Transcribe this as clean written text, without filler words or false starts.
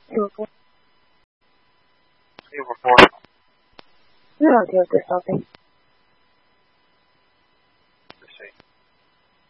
You're welcome. Hey, report. You don't deal with this, Sophie.